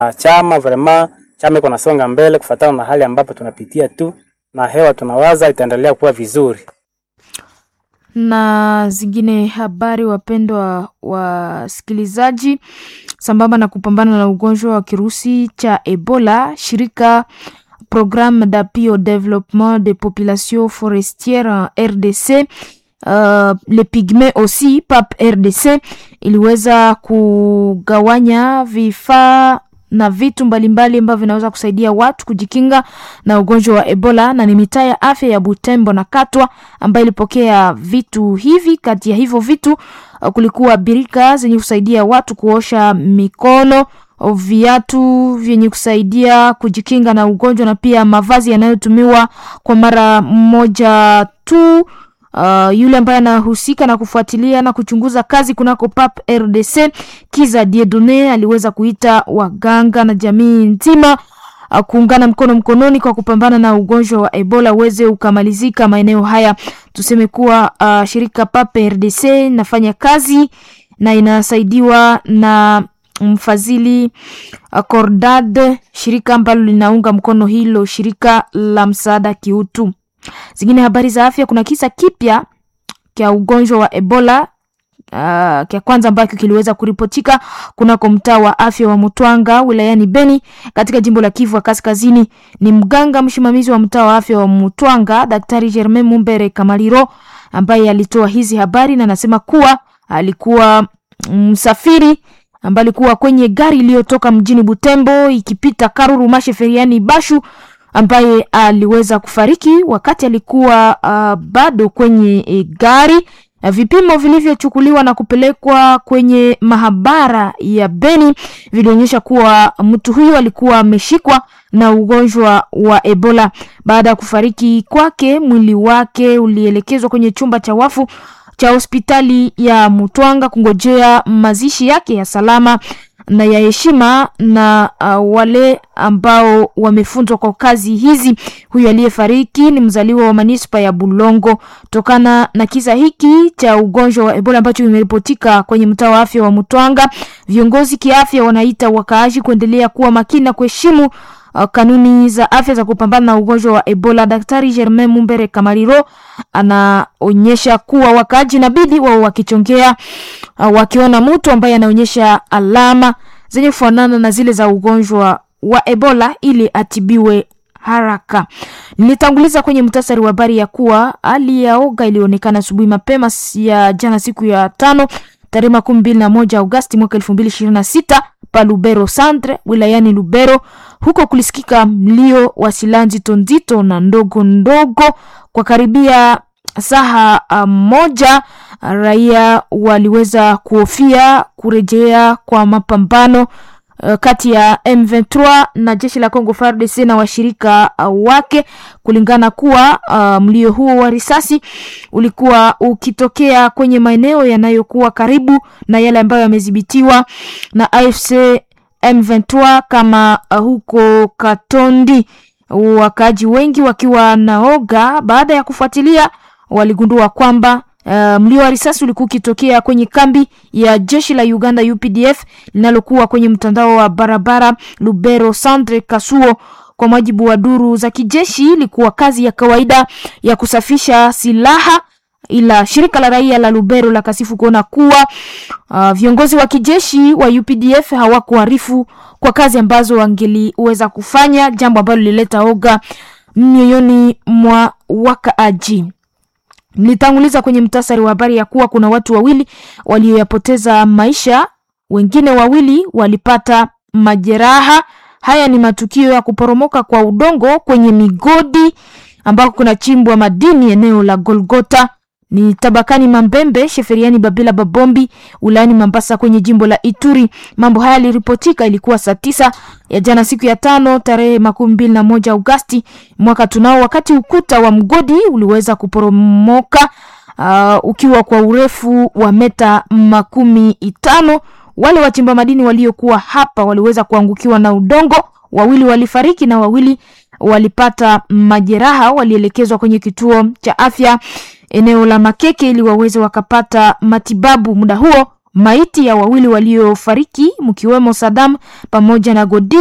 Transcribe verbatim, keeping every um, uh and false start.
chama vraiment chama iko nasonga mbele kufuatana na hali ambapo tunapitia tu, na hewa tunawaza itaendelea kuwa vizuri. Na zingine habari, wapendwa wasikilizaji, sambamba na kupambana na ugonjwa wa kirusi cha Ebola, shirika Programme d'appui au développement des populations forestières R D C, uh, les pygmées aussi, P A P R D C, iliweza kugawanya vifaa na vitu mbalimbali ambavyo vinaweza kusaidia watu kujikinga na ugonjwa wa Ebola, na ni mitaa ya afya ya Butembo na Katwa ambayo ilipokea vitu hivi. Kati ya hivyo vitu uh, kulikuwa birika zenye kusaidia watu kuosha mikono, viatu vyenye kusaidia kujikinga na ugonjwa, na pia mavazi yanayotumiwa kwa mara moja tu. Uh, yule ambaye anahusika na kufuatilia na kuchunguza kazi kunako P A P R D C, Kiza Dieudonné, aliweza kuita waganga na jamii nzima uh, kuungana mkono mkononi kwa kupambana na ugonjwa wa Ebola uweze ukamalizika maeneo haya. Tuseme kuwa uh, shirika P A P R D C inafanya kazi na inasaidiwa na mfadhili Acordad, shirika ambalo linaunga mkono hilo shirika la msaada kiutu. Zingine habari za afya, kuna kisa kipya kia ugonjwa wa Ebola uh, kia kwanza ambacho kiliweza kuripotika kunako mtaa wa afya wa Mutwanga wilayani Beni katika jimbo la Kivu ya Kaskazini. Ni mganga msimamizi wa mtaa wa afya wa Mutwanga, Daktari Germain Mumbere Kamaliro, ambaye alitoa hizi habari, na anasema kuwa alikuwa msafiri ambaye alikuwa kwenye gari iliyotoka mjini Butembo ikipita Karuru Mashe Feriani Bashu, ambaye aliweza kufariki wakati alikuwa uh, bado kwenye e, gari. Vipimo vilivyochukuliwa na kupelekwa kwenye mahabara ya Beni vilionyesha kuwa mtu huyo alikuwa ameshikwa na ugonjwa wa Ebola. Baada ya kufariki kwake, mwili wake ulielekezwa kwenye chumba cha wafu cha hospitali ya Mutwanga kungojea mazishi yake ya salama na ya heshima na uh, wale ambao wamefunzwa kwa kazi hizi. Huyu aliyefariki ni mzaliwa wa manispa ya Bulongo. Tokana na kisa hiki cha ugonjwa wa Ebola ambacho kimeripotika kwenye mtaa wa afya wa Mutwanga, viongozi kiafya wanaita wakaaji kuendelea kuwa makini na kuheshimu uh, kanuni za afya za kupambana na ugonjwa wa Ebola. Daktari Germain Mumbere Kamaliro anaonyesha kuwa wakaaji inabidi wao wakichongea uh, wakiona mtu ambaye anaonyesha alama zenye kufanana na zile za ugonjwa wa Ebola ili atibiwe haraka. Nilitanguliza kwenye mtasari wa habari ya kuwa hali ya oga ilionekana asubuhi mapema ya jana siku ya tano tarehe makumi mbili na moja Agosti mwaka elfu mbili ishirini na sita pa Lubero Centre wilayani Lubero. Huko kulisikika mlio wa silaha nzito nzito na ndogo ndogo kwa karibia saha uh, moja. Raia waliweza kuhofia kurejea kwa mapambano uh, kati ya M ishirini na tatu na jeshi la Kongo F A R D C na washirika uh, wake, kulingana kuwa uh, mlio huo wa risasi ulikuwa ukitokea kwenye maeneo yanayokuwa karibu na yale ambayo yamedhibitiwa na A F C M ishirini na tatu kama uh, huko Katondi. Wakaji wengi wakiwa naoga baada ya kufuatilia waligundua kwamba Uh, mlio wa risasi ulikuwa ukitokea kwenye kambi ya jeshi la Uganda U P D F linalokuwa kwenye mtandao wa barabara Lubero Centre Kasuo. Kwa mujibu wa duru za kijeshi, ilikuwa kazi ya kawaida ya kusafisha silaha, ila shirika la raia la Lubero la kasifu kuona kuwa uh, viongozi wa kijeshi wa U P D F hawakuarifu kwa kazi ambazo wangeliweza kufanya, jambo ambalo lilileta oga mioyoni mwa wakaaji. Nilitanguliza kwenye mtasari wa habari ya kuwa kuna watu wawili walioyapoteza maisha, wengine wawili walipata majeraha. Haya ni matukio ya kuporomoka kwa udongo kwenye migodi ambako kuna chimbwa madini eneo la Golgota ni tabakani Mambembe, Sheferiani Babila Babombi, ulani Mambasa kwenye jimbo la Ituri. Mambo haya yaliripotika ilikuwa saa tisa ya jana siku ya tano tarehe makumi mbili na moja Agosti mwaka tunao, wakati ukuta wa mgodi uliweza kuporomoka uh, ukiwa kwa urefu wa meta makumi itano. Wale wachimba madini waliokuwa hapa waliweza kuangukiwa na udongo, wawili walifariki na wawili walipata majeraha, walielekezwa kwenye kituo cha afya eneo la Makeke ili waweze wakapata matibabu. Muda huo maiti ya wawili waliofariki mkiwemo Saddam pamoja na Godin